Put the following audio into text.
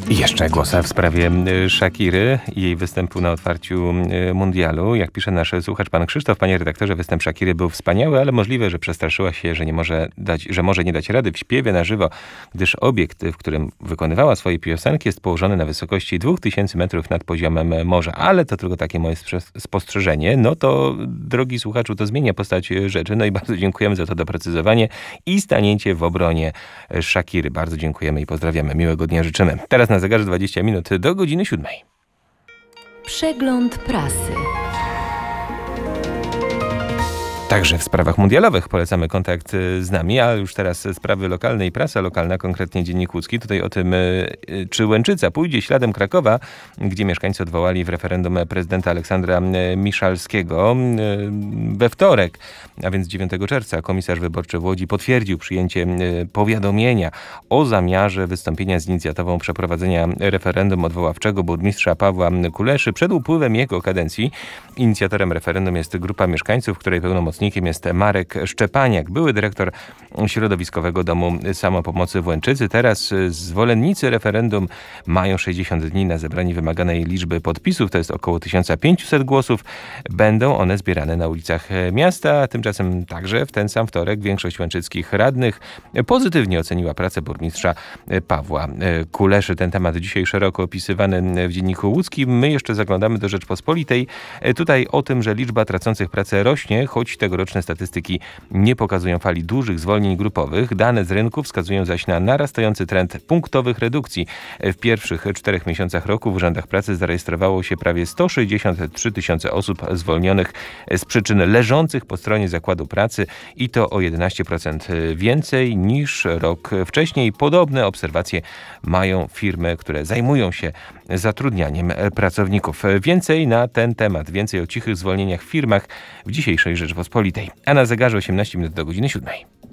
I jeszcze głos w sprawie Shakiry i jej występu na otwarciu mundialu. Jak pisze nasz słuchacz pan Krzysztof, panie redaktorze, występ Shakiry był wspaniały, ale możliwe, że przestraszyła się, że może nie dać rady w śpiewie na żywo, gdyż obiekt, w którym wykonywała swoje piosenki, jest położony na wysokości 2000 metrów nad poziomem morza. Ale to tylko takie moje spostrzeżenie. No to, drogi słuchaczu, to zmienia postać rzeczy. No i bardzo dziękujemy za to doprecyzowanie i stanięcie w obronie Shakiry. Bardzo dziękujemy i pozdrawiamy. Miłego dnia życzymy. Teraz na zegarze 20 minut do godziny 7. Przegląd prasy. Także w sprawach mundialowych polecamy kontakt z nami, a już teraz sprawy lokalne i prasa lokalna, konkretnie Dziennik Łódzki. Tutaj o tym, czy Łęczyca pójdzie śladem Krakowa, gdzie mieszkańcy odwołali w referendum prezydenta Aleksandra Miszalskiego. We wtorek, a więc 9 czerwca, komisarz wyborczy w Łodzi potwierdził przyjęcie powiadomienia o zamiarze wystąpienia z inicjatywą przeprowadzenia referendum odwoławczego burmistrza Pawła Kuleszy przed upływem jego kadencji. Inicjatorem referendum jest grupa mieszkańców, której pełnomocnikiem jest Marek Szczepaniak, były dyrektor Środowiskowego Domu Samopomocy w Łęczycy. Teraz zwolennicy referendum mają 60 dni na zebranie wymaganej liczby podpisów, to jest około 1500 głosów. Będą one zbierane na ulicach miasta. Tymczasem także w ten sam wtorek większość łęczyckich radnych pozytywnie oceniła pracę burmistrza Pawła Kuleszy. Ten temat dzisiaj szeroko opisywany w Dzienniku Łódzkim. My jeszcze zaglądamy do Rzeczpospolitej. Tutaj o tym, że liczba tracących pracę rośnie, choć tegoroczne statystyki nie pokazują fali dużych zwolnień grupowych. Dane z rynku wskazują zaś na narastający trend punktowych redukcji. W pierwszych 4 miesiącach roku w urzędach pracy zarejestrowało się prawie 163 tysiące osób zwolnionych z przyczyn leżących po stronie zakładu pracy i to o 11% więcej niż rok wcześniej. Podobne obserwacje mają firmy, które zajmują się zatrudnianiem pracowników. Więcej na ten temat, więcej o cichych zwolnieniach w firmach w dzisiejszej Rzeczpospolitej. A na zegarze 18 minut do godziny 7.